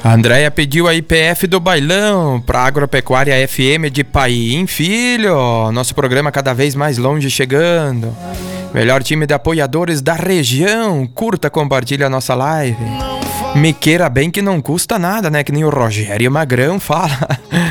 A Andréia pediu a IPF do Bailão pra Agropecuária FM de Paim, filho. Nosso programa cada vez mais longe chegando. Melhor time de apoiadores da região. Curta, compartilha a nossa live. Me queira bem que não custa nada, né? Que nem o Rogério Magrão fala.